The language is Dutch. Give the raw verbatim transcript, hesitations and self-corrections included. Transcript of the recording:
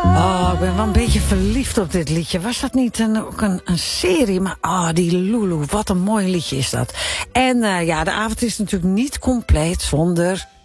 Oh, ik ben wel een beetje verliefd op dit liedje. Was dat niet een, ook een, een serie? Maar oh, die Lulu, wat een mooi liedje is dat. En uh, ja, de avond is natuurlijk niet compleet zonder